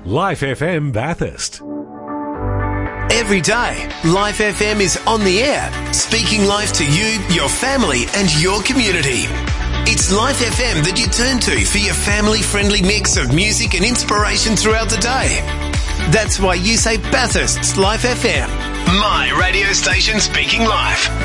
Life FM Bathurst. Every day, Life FM is on the air, speaking life to you, your family and your community. It's Life FM that you turn to for your family-friendly mix of music and inspiration throughout the day. That's why you say Bathurst's Life FM. My radio station speaking life.